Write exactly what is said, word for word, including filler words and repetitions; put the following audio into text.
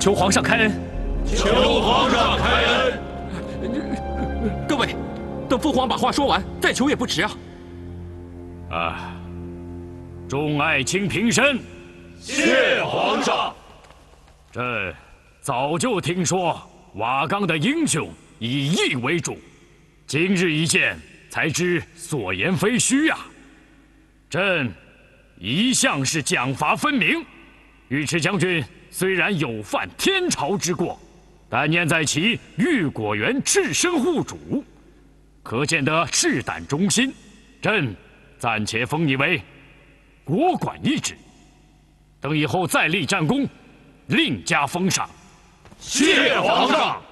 求皇上开恩。 求皇上开恩。 各位，等父皇把话说完，再求也不迟啊。 啊，众爱卿平身。 谢皇上。 朕早就听说瓦岗的英雄以义为主，今日一见，才知所言非虚啊。朕一向是奖罚分明，尉迟将军虽然有犯天朝之过，但念在其御果园赤身护主，可见得赤胆忠心。朕暂且封你为国管一职，等以后再立战功，另加封赏。 谢皇上。